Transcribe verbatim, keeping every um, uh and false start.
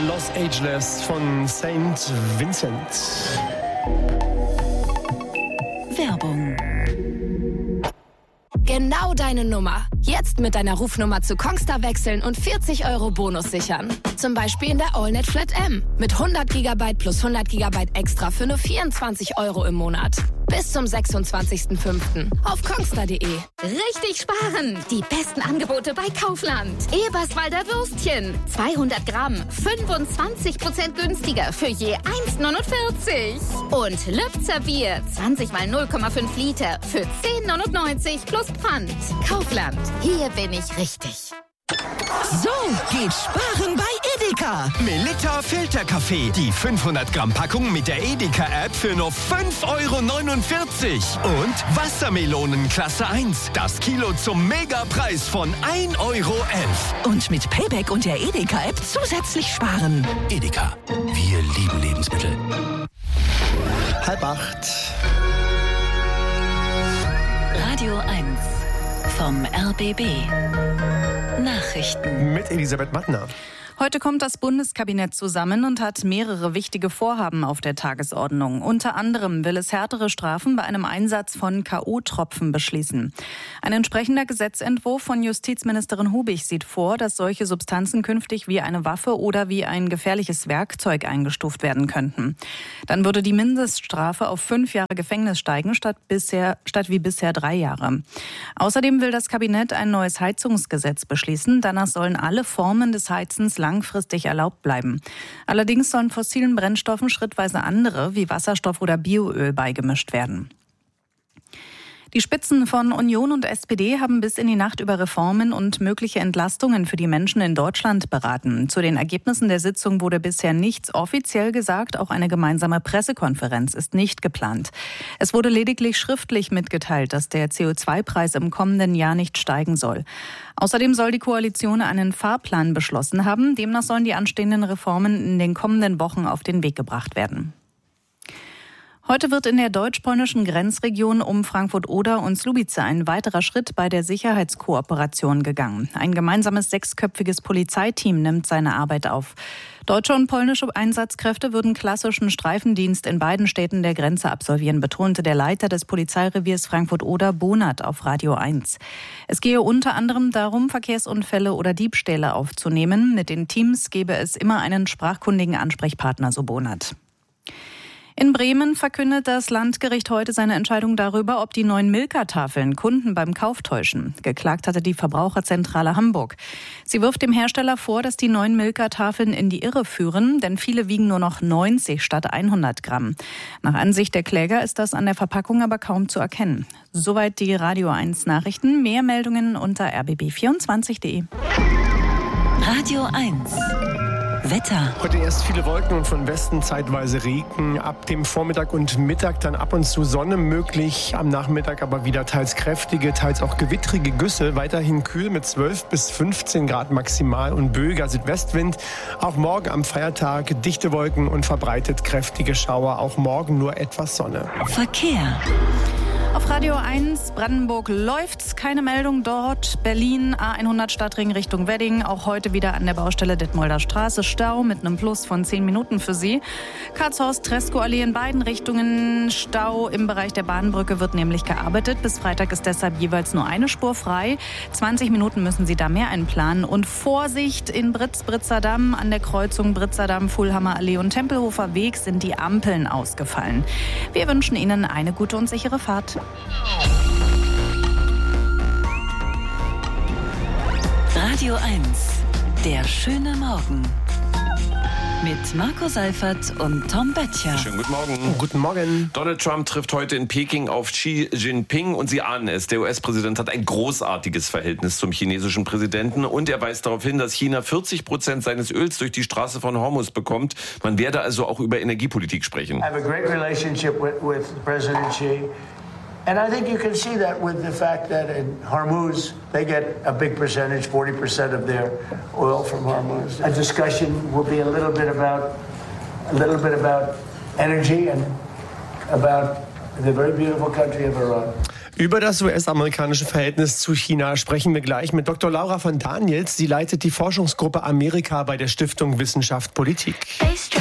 Los Angeles von Saint Vincent. Werbung. Genau deine Nummer. Jetzt mit deiner Rufnummer zu Kongstar wechseln und vierzig Euro Bonus sichern. Zum Beispiel in der AllNet Flat M. Mit hundert Gigabyte plus hundert Gigabyte extra für nur vierundzwanzig Euro im Monat. Bis zum sechsundzwanzigsten fünften auf kongstar punkt de. Richtig sparen! Die besten Angebote bei Kaufland. Eberswalder Würstchen. zweihundert Gramm. fünfundzwanzig Prozent günstiger für je eins neunundvierzig. Und Lübzer Bier. zwanzig mal null Komma fünf Liter für zehn neunundneunzig plus Pfand. Kaufland. Hier bin ich richtig. So geht Sparen bei Edeka. Melitta Filterkaffee. Die fünfhundert Gramm Packung mit der Edeka-App für nur fünf Euro neunundvierzig. Und Wassermelonen Klasse eins. Das Kilo zum Megapreis von ein Euro elf. Und mit Payback und der Edeka-App zusätzlich sparen. Edeka. Wir lieben Lebensmittel. Halb acht. Radio eins vom R B B. Nachrichten mit Elisabeth Mattner. Heute kommt das Bundeskabinett zusammen und hat mehrere wichtige Vorhaben auf der Tagesordnung. Unter anderem will es härtere Strafen bei einem Einsatz von K O-Tropfen beschließen. Ein entsprechender Gesetzentwurf von Justizministerin Hubig sieht vor, dass solche Substanzen künftig wie eine Waffe oder wie ein gefährliches Werkzeug eingestuft werden könnten. Dann würde die Mindeststrafe auf fünf Jahre Gefängnis steigen, statt bisher, statt wie bisher drei Jahre. Außerdem will das Kabinett ein neues Heizungsgesetz beschließen. Danach sollen alle Formen des Heizens langfristig erlaubt bleiben. Allerdings sollen fossilen Brennstoffen schrittweise andere wie Wasserstoff oder Bioöl beigemischt werden. Die Spitzen von Union und S P D haben bis in die Nacht über Reformen und mögliche Entlastungen für die Menschen in Deutschland beraten. Zu den Ergebnissen der Sitzung wurde bisher nichts offiziell gesagt. Auch eine gemeinsame Pressekonferenz ist nicht geplant. Es wurde lediglich schriftlich mitgeteilt, dass der C O zwei Preis im kommenden Jahr nicht steigen soll. Außerdem soll die Koalition einen Fahrplan beschlossen haben. Demnach sollen die anstehenden Reformen in den kommenden Wochen auf den Weg gebracht werden. Heute wird in der deutsch-polnischen Grenzregion um Frankfurt-Oder und Słubice ein weiterer Schritt bei der Sicherheitskooperation gegangen. Ein gemeinsames sechsköpfiges Polizeiteam nimmt seine Arbeit auf. Deutsche und polnische Einsatzkräfte würden klassischen Streifendienst in beiden Städten der Grenze absolvieren, betonte der Leiter des Polizeireviers Frankfurt-Oder, Bonat, auf Radio eins. Es gehe unter anderem darum, Verkehrsunfälle oder Diebstähle aufzunehmen. Mit den Teams gebe es immer einen sprachkundigen Ansprechpartner, so Bonat. In Bremen verkündet das Landgericht heute seine Entscheidung darüber, ob die neuen Milka-Tafeln Kunden beim Kauf täuschen. Geklagt hatte die Verbraucherzentrale Hamburg. Sie wirft dem Hersteller vor, dass die neuen Milka-Tafeln in die Irre führen, denn viele wiegen nur noch neunzig statt hundert Gramm. Nach Ansicht der Kläger ist das an der Verpackung aber kaum zu erkennen. Soweit die Radio eins Nachrichten. Mehr Meldungen unter r b b vierundzwanzig punkt de. Radio eins Wetter. Heute erst viele Wolken und von Westen zeitweise Regen. Ab dem Vormittag und Mittag dann ab und zu Sonne möglich. Am Nachmittag aber wieder teils kräftige, teils auch gewittrige Güsse. Weiterhin kühl mit zwölf bis fünfzehn Grad maximal und böiger Südwestwind. Auch morgen am Feiertag dichte Wolken und verbreitet kräftige Schauer. Auch morgen nur etwas Sonne. Verkehr. Auf Radio eins Brandenburg läuft's, keine Meldung dort. Berlin A hundert Stadtring Richtung Wedding, auch heute wieder an der Baustelle Detmolder Straße Stau mit einem Plus von zehn Minuten für Sie. Karlshorst, Treskow-Allee in beiden Richtungen Stau. Im Bereich der Bahnbrücke wird nämlich gearbeitet. Bis Freitag ist deshalb jeweils nur eine Spur frei. zwanzig Minuten müssen Sie da mehr einplanen. Und Vorsicht in Britz-Britzer Damm an der Kreuzung Britzer Damm, Fulhammer Allee und Tempelhofer Weg sind die Ampeln ausgefallen. Wir wünschen Ihnen eine gute und sichere Fahrt. Radio eins, der schöne Morgen. Mit Marco Seifert und Tom Böttcher. Schönen guten Morgen. Guten Morgen. Donald Trump trifft heute in Peking auf Xi Jinping und Sie ahnen es, der U S-Präsident hat ein großartiges Verhältnis zum chinesischen Präsidenten und er weist darauf hin, dass China vierzig Prozent seines Öls durch die Straße von Hormuz bekommt. Man werde also auch über Energiepolitik sprechen. I have a great relationship with, with President Xi. And I think you can see that with the fact that in Hormuz, they get a big percentage, forty percent of their oil from Hormuz. A discussion will be a little bit about, a little bit about energy and about the very beautiful country of Iran. Über das U S-amerikanische Verhältnis zu China sprechen wir gleich mit Doktor Laura von Daniels. Sie leitet die Forschungsgruppe Amerika bei der Stiftung Wissenschaft Politik.